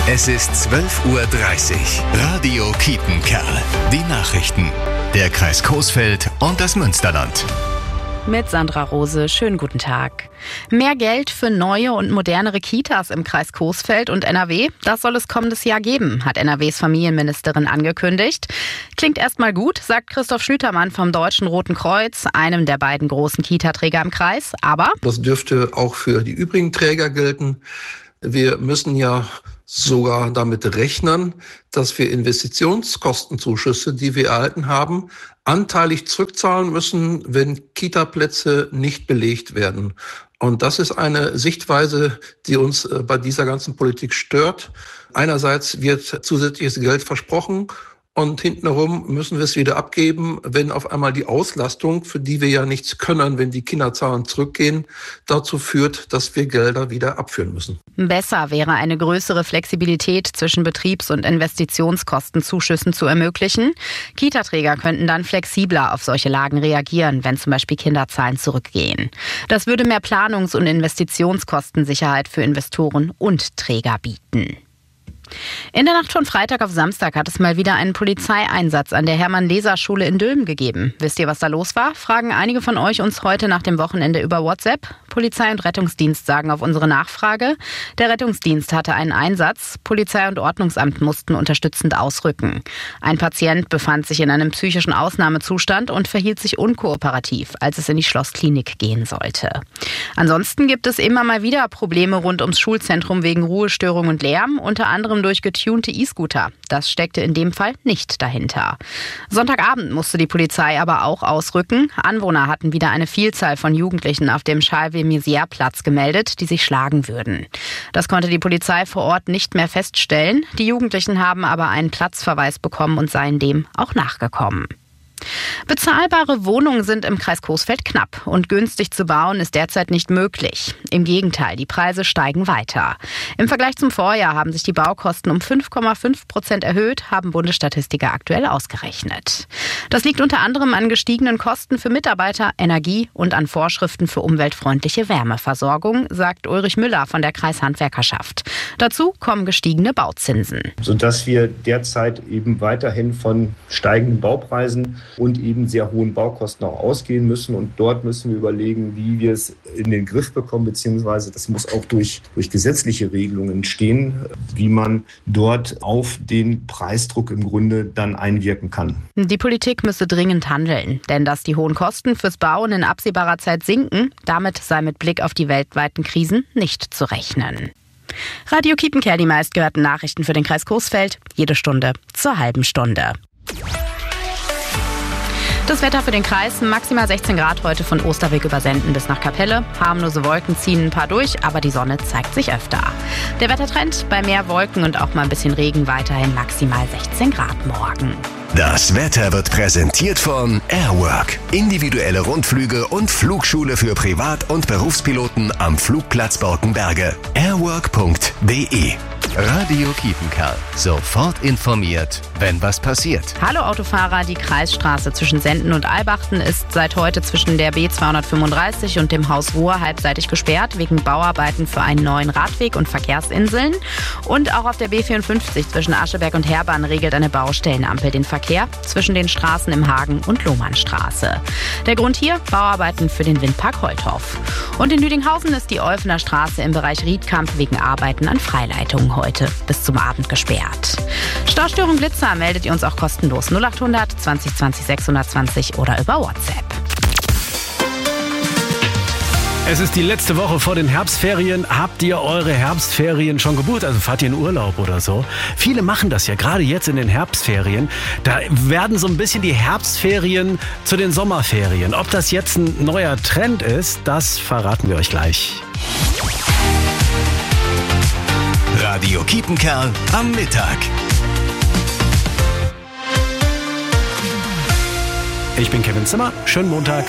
Es ist 12:30 Uhr. Radio Kiepenkerl. Die Nachrichten. Der Kreis Coesfeld und das Münsterland. Mit Sandra Rose, schönen guten Tag. Mehr Geld für neue und modernere Kitas im Kreis Coesfeld und NRW, das soll es kommendes Jahr geben, hat NRWs Familienministerin angekündigt. Klingt erstmal gut, sagt Christoph Schlütermann vom Deutschen Roten Kreuz, einem der beiden großen Kita-Träger im Kreis, aber das dürfte auch für die übrigen Träger gelten. Wir müssen ja sogar damit rechnen, dass wir Investitionskostenzuschüsse, die wir erhalten haben, anteilig zurückzahlen müssen, wenn Kita-Plätze nicht belegt werden. Und das ist eine Sichtweise, die uns bei dieser ganzen Politik stört. Einerseits wird zusätzliches Geld versprochen und hintenherum müssen wir es wieder abgeben, wenn auf einmal die Auslastung, für die wir ja nichts können, wenn die Kinderzahlen zurückgehen, dazu führt, dass wir Gelder wieder abführen müssen. Besser wäre eine größere Flexibilität zwischen Betriebs- und Investitionskostenzuschüssen zu ermöglichen. Kita-Träger könnten dann flexibler auf solche Lagen reagieren, wenn zum Beispiel Kinderzahlen zurückgehen. Das würde mehr Planungs- und Investitionskostensicherheit für Investoren und Träger bieten. In der Nacht von Freitag auf Samstag hat es mal wieder einen Polizeieinsatz an der Hermann-Leser-Schule in Dülmen gegeben. Wisst ihr, was da los war? Fragen einige von euch uns heute nach dem Wochenende über WhatsApp. Polizei und Rettungsdienst sagen auf unsere Nachfrage, der Rettungsdienst hatte einen Einsatz. Polizei und Ordnungsamt mussten unterstützend ausrücken. Ein Patient befand sich in einem psychischen Ausnahmezustand und verhielt sich unkooperativ, als es in die Schlossklinik gehen sollte. Ansonsten gibt es immer mal wieder Probleme rund ums Schulzentrum wegen Ruhestörung und Lärm, unter anderem durch getunte E-Scooter. Das steckte in dem Fall nicht dahinter. Sonntagabend musste die Polizei aber auch ausrücken. Anwohner hatten wieder eine Vielzahl von Jugendlichen auf dem Charles-de-Maizière-Platz gemeldet, die sich schlagen würden. Das konnte die Polizei vor Ort nicht mehr feststellen. Die Jugendlichen haben aber einen Platzverweis bekommen und seien dem auch nachgekommen. Bezahlbare Wohnungen sind im Kreis Coesfeld knapp und günstig zu bauen ist derzeit nicht möglich. Im Gegenteil, die Preise steigen weiter. Im Vergleich zum Vorjahr haben sich die Baukosten um 5,5% erhöht, haben Bundesstatistiker aktuell ausgerechnet. Das liegt unter anderem an gestiegenen Kosten für Mitarbeiter, Energie und an Vorschriften für umweltfreundliche Wärmeversorgung, sagt Ulrich Müller von der Kreishandwerkerschaft. Dazu kommen gestiegene Bauzinsen. Sodass wir derzeit eben weiterhin von steigenden Baupreisen und eben sehr hohen Baukosten auch ausgehen müssen. Und dort müssen wir überlegen, wie wir es in den Griff bekommen, beziehungsweise das muss auch durch gesetzliche Regelungen stehen, wie man dort auf den Preisdruck im Grunde dann einwirken kann. Die Politik müsse dringend handeln, denn dass die hohen Kosten fürs Bauen in absehbarer Zeit sinken, damit sei mit Blick auf die weltweiten Krisen nicht zu rechnen. Radio Kiepenkerl, die meistgehörten Nachrichten für den Kreis Coesfeld, jede Stunde zur halben Stunde. Das Wetter für den Kreis, maximal 16 Grad heute von Osterweg über Senden bis nach Kapelle. Harmlose Wolken ziehen ein paar durch, aber die Sonne zeigt sich öfter. Der Wettertrend bei mehr Wolken und auch mal ein bisschen Regen weiterhin maximal 16 Grad morgen. Das Wetter wird präsentiert von Airwork. Individuelle Rundflüge und Flugschule für Privat- und Berufspiloten am Flugplatz Borkenberge. Airwork.de. Radio Kiepenkerl. Sofort informiert, wenn was passiert. Hallo Autofahrer, die Kreisstraße zwischen Senden und Albachten ist seit heute zwischen der B235 und dem Haus Ruhr halbseitig gesperrt wegen Bauarbeiten für einen neuen Radweg und Verkehrsinseln. Und auch auf der B54 zwischen Ascheberg und Herbann regelt eine Baustellenampel den Verkehr zwischen den Straßen im Hagen und Lohmannstraße. Der Grund hier, Bauarbeiten für den Windpark Holthof. Und in Lüdinghausen ist die Olfener Straße im Bereich Riedkamp wegen Arbeiten an Freileitungen heute bis zum Abend gesperrt. Staustörung Blitzer meldet ihr uns auch kostenlos 0800 20 20 620 oder über WhatsApp. Es ist die letzte Woche vor den Herbstferien. Habt ihr eure Herbstferien schon gebucht? Also fahrt ihr in Urlaub oder so? Viele machen das ja, gerade jetzt in den Herbstferien. Da werden so ein bisschen die Herbstferien zu den Sommerferien. Ob das jetzt ein neuer Trend ist, das verraten wir euch gleich. Radio Kiepenkerl am Mittag. Ich bin Kevin Zimmer. Schönen Montag.